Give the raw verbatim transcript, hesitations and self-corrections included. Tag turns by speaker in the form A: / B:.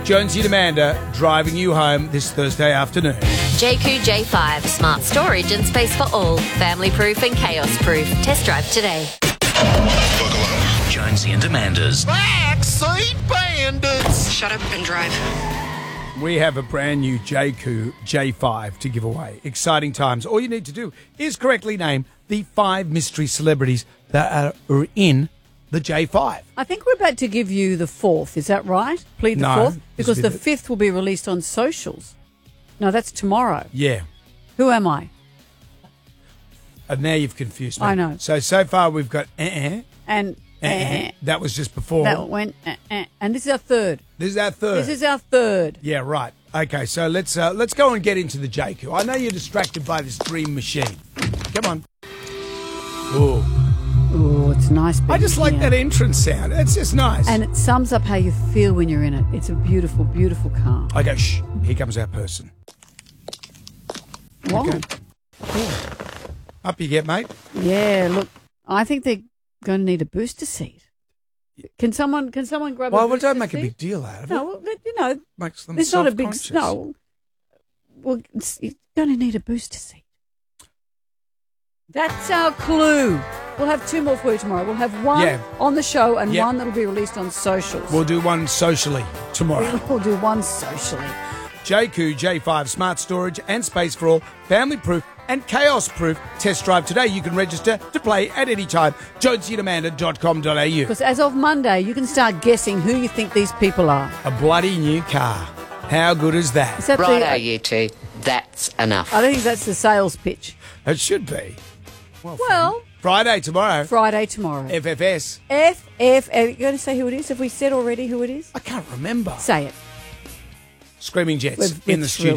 A: Jonesy and Amanda driving you home this Thursday afternoon.
B: J Q J five, smart storage and space for all. Family proof and chaos proof. Test drive today.
C: Buckle up.
D: Jonesy and Amanda's
C: Backseat Bandits.
E: Shut up and drive.
A: We have a brand new J Q J five to give away. Exciting times. All you need to do is correctly name the five mystery celebrities that are in the J five.
F: I think we're about to give you the fourth. Is that right? Plead the
A: No,
F: fourth?
A: this
F: Because
A: will be
F: the
A: the-
F: fifth will be released on socials. No, that's tomorrow.
A: Yeah.
F: Who am I?
A: And now you've confused me.
F: I know.
A: So, so far we've got eh-eh,
F: And
A: eh-eh.
F: eh,
A: That was just before.
F: that went eh, eh. And this is our third.
A: This is our third.
F: This is our third.
A: Yeah, right. Okay, so let's uh, let's go and get into the J Q. I know you're distracted by this dream machine. Come on. Ooh.
F: Oh, it's nice.
A: I just like that entrance sound. It's just nice.
F: And it sums up how you feel when you're in it. It's a beautiful, beautiful car.
A: I go, shh, here comes our person.
F: Wow.
A: Okay. Up you get, mate.
F: Yeah, look, I think they're going to need a booster seat. Can someone can someone grab
A: Well,
F: a
A: well
F: booster
A: don't make
F: seat?
A: a big deal out of it.
F: No, well, you know,
A: Makes them
F: it's not a big...
A: self-conscious.
F: No. Well, it's, you're going to need a booster seat. That's our clue. We'll have two more for you tomorrow. We'll have one
A: Yeah.
F: on the show and
A: Yeah.
F: one that'll be released on socials.
A: We'll do one socially tomorrow.
F: We'll do one socially.
A: J Q J five smart storage and space for all, family proof and chaos proof. Test drive today. You can register to play at any time. jonesy and amanda dot com dot a u.
F: Because as of Monday, you can start guessing who you think these people are.
A: A bloody new car. How good is
F: Is
A: that?
F: that
E: Righto,
F: the,
E: you two. That's enough.
F: I don't think that's the sales pitch.
A: It should be. Well,
F: Well,
A: Friday tomorrow.
F: Friday tomorrow.
A: F F S.
F: F F. Are you going to say who it is? Have we said already who it is?
A: I can't remember.
F: Say it.
A: Screaming Jets
F: We're-
A: in
F: we're
A: the
F: thrilled.